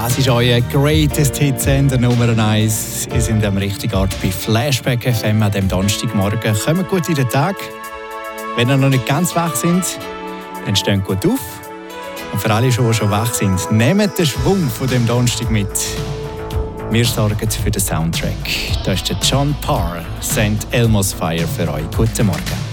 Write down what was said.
Das ist euer Greatest Hits Sender Nummer 1. Ihr seid am richtigen Ort bei Flashback FM an dem Donnerstagmorgen. Kommt gut in den Tag. Wenn ihr noch nicht ganz wach sind, dann steht gut auf. Und für alle, die schon wach sind, nehmt den Schwung von dem Donnerstag mit. Wir sorgen für den Soundtrack. Da ist der John Parr, St. Elmo's Fire für euch. Guten Morgen.